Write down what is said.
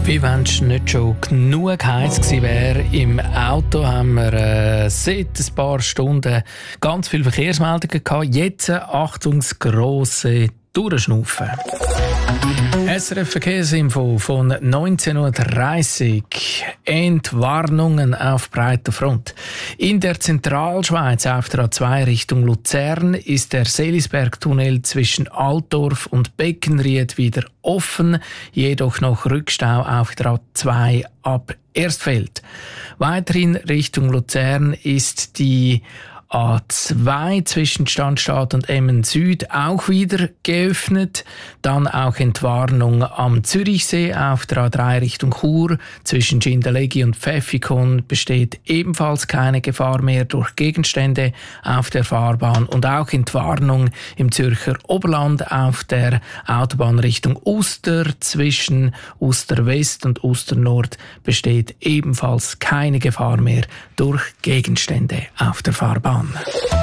Wie wenn es nicht schon genug heiß gewesen wäre. Im Auto haben wir seit ein paar Stunden ganz viele Verkehrsmeldungen gehabt. Jetzt Achtung, das grosse Durchschnaufen. SRF Verkehrsinfo von 19.30 Uhr. Entwarnungen auf breiter Front. In der Zentralschweiz auf der A2 Richtung Luzern ist der Selisberg-Tunnel zwischen Altdorf und Beckenried wieder offen, jedoch noch Rückstau auf der A2 ab Erstfeld. Weiterhin Richtung Luzern ist die A2 zwischen Standstadt und Emmen Süd auch wieder geöffnet. Dann auch Entwarnung am Zürichsee auf der A3 Richtung Chur. Zwischen Schindellegi und Pfäffikon besteht ebenfalls keine Gefahr mehr durch Gegenstände auf der Fahrbahn. Und auch Entwarnung im Zürcher Oberland auf der Autobahn Richtung Uster. Zwischen Uster West und Uster Nord besteht ebenfalls keine Gefahr mehr durch Gegenstände auf der Fahrbahn.